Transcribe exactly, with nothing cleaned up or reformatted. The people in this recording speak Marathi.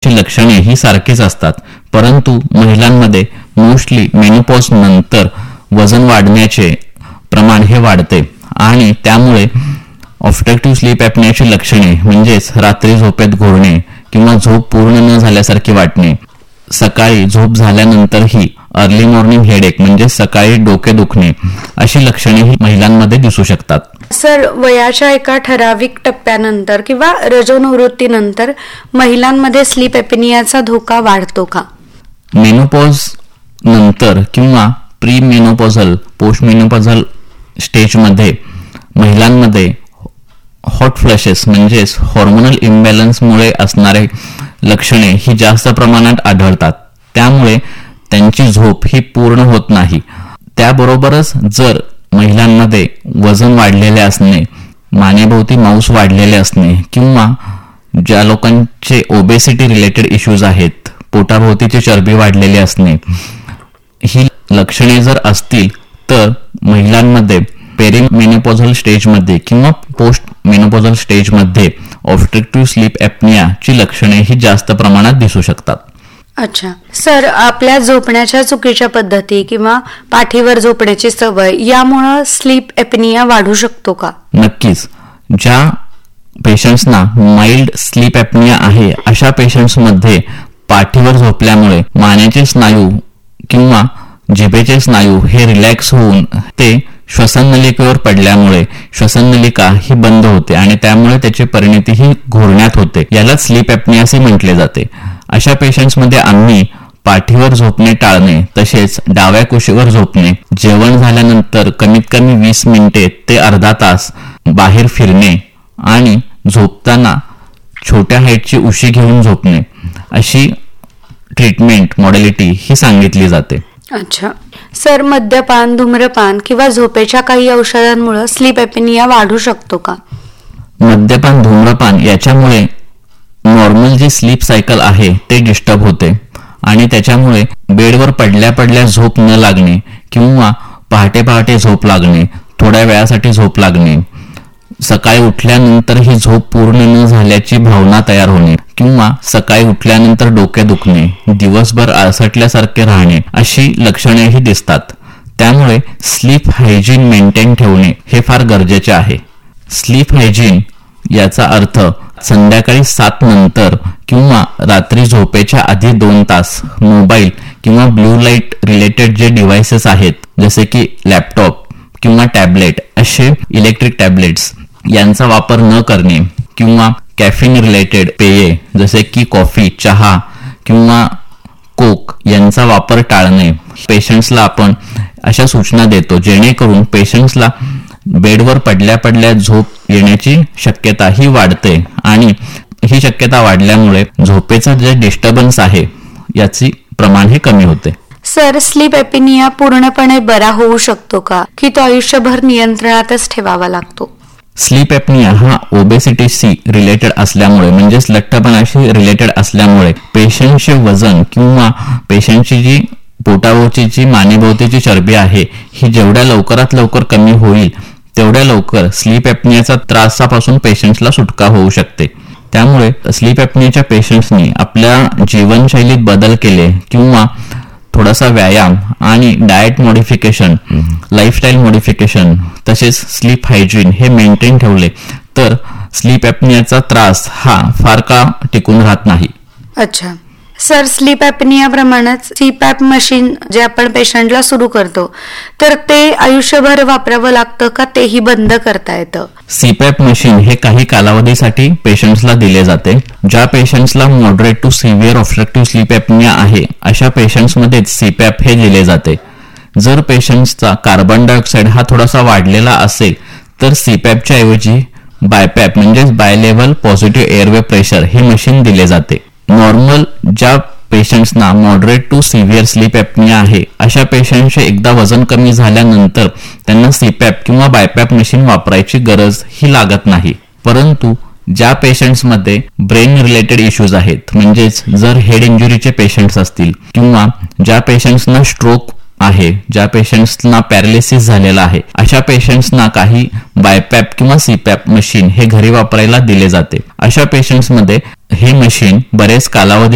एपनियाची लक्षणे ही सारखीच असतात, परंतु महिलांमध्ये मोस्टली मेनोपॉज नंतर वजन वाढण्याचे प्रमाण हे वाढते आणि त्यामुळे ऑब्स्ट्रक्टिव्ह स्लीप एपनियाची लक्षणे म्हणजेच रात्री झोपेत घोरणे किंवा झोप पूर्ण न झाल्यासारखी वाटणे, सकाळी झोप झाल्यानंतरही अर्ली मॉर्निंग हेडेक म्हणजे सकाळी डोके दुखणे अशी लक्षणे ही महिलांमध्ये दिसू शकतात. सर, वयाच्या एका ठराविक टप्प्यानंतर किंवा रजोनिवृत्तीनंतर महिलांमध्ये स्लीप एपनियाचा धोका वाढतो का? मेनोपॉज नंतर किंवा प्री मेनोपॉझल पोस्ट मेनोपॉझल स्टेजमध्ये महिलांमध्ये हॉट फ्लॅशेस म्हणजेच हॉर्मोनल इम्बॅलन्समुळे असणारे लक्षणे ही जास्त प्रमाणात आढळतात. त्यामुळे त्यांची झोप ही पूर्ण होत नाही. त्याबरोबरच जर महिलांमध्ये वजन वाढलेले असणे, मानेभोवती मांस वाढलेले असणे किंवा ज्या लोकांचे ओबेसिटी रिलेटेड इश्यूज आहेत, पोटाभोवतीची चरबी वाढलेली असणे, ही लक्षणे जर असतील तर महिलांमध्ये पेरीमेनोपॉझल स्टेजमध्ये किंवा पोस्ट मेनोपॉझल स्टेजमध्ये ऑब्स्ट्रक्टिव्ह स्लीप एपनियाची लक्षणे ही जास्त प्रमाणात दिसू शकतात. अच्छा सर, आपल्या झोपण्याच्या चुकीच्या पद्धती किंवा पाठीवर झोपण्याची सवय यामुळे स्लीप एपनिया वाढू शकतो का? नक्कीच. ज्या पेशंट्सना माइल्ड स्लीप एपनिया आहे अशा पेशंट्समध्ये पाठीवर झोपल्यामुळे मानेचे स्नायू किंवा जिभेचे स्नायू हे रिलॅक्स होऊन ते श्वसननलिकेवर पडल्यामुळे श्वसननलिका ही बंद होते आणि त्यामुळे त्याची परिणती ही घोरण्यात होते. याला स्लीप एपनिया असे म्हटले जाते. अशा पेशंट्समध्ये आम्ही पाठीवर झोपणे टाळणे तसेच डाव्या कुशीवर झोपणे, जेवण झाल्यानंतर कमीत कमी वीस मिनिटे ते अर्धा तास बाहेर फिरणे आणि झोपताना छोट्या हाईटची उशी घेऊन झोपणे अशी ट्रीटमेंट मॉडेलिटी ही सांगितली जाते. अच्छा सर, मद्यपान, धूम्रपान किंवा झोपेच्या काही औषधांमुळे स्लीप एपनिया वाढू शकतो का? मद्यपान, धूम्रपान याच्यामुळे नॉर्मल जे स्लीप सायकल आहे ते डिस्टर्ब होते आणि त्याच्यामुळे बेडवर पडल्या पडल्या झोप न लागणे किंवा पहाटे पहाटे झोप लागणे, थोड्या वेळासाठी झोप लागणे, सकाळी उठल्यानंतर ही झोप पूर्ण न झाल्याची भावना तयार होणे किंवा सकाळी उठल्यानंतर डोके दुखणे, दिवसभर आळसटल्यासारखे राहणे अशी लक्षणेही दिसतात. त्यामुळे स्लीप हायजीन मेंटेन ठेवणे हे फार गरजेचे आहे. स्लीप हायजीन याचा अर्थ संध्याकाळी सात नंतर किंवा रात्री झोपेच्या आधी दोन तास मोबाईल किंवा ब्लू लाईट रिलेटेड जे डिव्हाइसेस आहेत जसे की लॅपटॉप किंवा टॅबलेट असे इलेक्ट्रिक टॅबलेट्स यांचा वापर न करणे किंवा कॅफिन रिलेटेड पेये जसे की कॉफी, चहा किंवा कोक यांचा वापर टाळणे. पेशंट्सला आपण अशा सूचना देतो जेणेकरून पेशंट्सला बेडवर पडल्या पडल्या झोप येण्याची शक्यता ही वाढते आणि ही शक्यता वाढल्यामुळे झोपेचा जे डिस्टर्बन्स आहे याची प्रमाण हे कमी होते. सर, स्लीप एपनिया पूर्णपणे बरा होऊ शकतो का की तो आयुष्यभर नियंत्रणातच ठेवावा लागतो? स्लीप एपनिया हा ओबेसिटीशी रिलेटेड असल्यामुळे म्हणजेच लठ्ठपणाशी रिलेटेड असल्यामुळे पेशंटचे वजन किंवा पेशंटची जी पोटाभोवतीची जी मानेभोवतीची चरबी आहे ही जेवढ्या लवकरात लवकर कमी होईल तेवढ्या लवकर स्लीप एपनियाचा त्रासापासून पेशंट्सला सुटका होऊ शकते. त्यामुळे स्लीप एपनियाच्या पेशंट्सनी आपल्या जीवनशैलीत बदल केले किंवा थोडासा व्यायाम आणि डाएट मॉडिफिकेशन, लाईफस्टाईल मॉडिफिकेशन तसेच स्लीप हायजीन हे मेंटेन ठेवले तर स्लीप एपनियाचा त्रास हा फार काळ टिकून राहत नाही. अच्छा सर, स्लीप एपनिया प्रमाणेच सीपॅप मशीन जे आपण पेशंटला सुरू करतो तर ते आयुष्यभर वापरावं लागतं का तेही बंद करता येतं? सीपॅप मशीन हे काही कालावधीसाठी पेशंट्सला दिले जाते. ज्या पेशंट्सला moderate to severe obstructive sleep apnoea आहे अशा पेशंट्समध्ये सीपॅप हे दिले जाते. जर पेशंट्सचा कार्बन डायऑक्साईड हा थोडासा वाढलेला असेल तर सीपॅपच्या ऐवजी बायपॅप म्हणजेच बायलेव्हल पॉझिटिव्ह एअरवे प्रेशर हे मशीन दिले जाते. नॉर्मल ज्या पेशंट्सना moderate to severe sleep apnoea आहे अशा पेशंटचे एकदा वजन कमी झाल्यानंतर त्यांना सीपॅप किंवा बायपॅप मशीन वापरायची गरज ही लागत नाही. परंतु ज्या पेशंट्समध्ये ब्रेन रिलेटेड इश्यूज आहेत म्हणजेच जर हेड इंजुरीचे पेशंट्स असतील किंवा ज्या पेशंट्सना स्ट्रोक आहे, ज्या पेशंट्सना पॅरालिसिस झालेला आहे अशा पेशंट्सना काही बायपॅप किंवा सीपॅप मशीन हे घरी वापरायला दिले जाते. अशा पेशंट्समध्ये हे मशीन बरेच कालावधी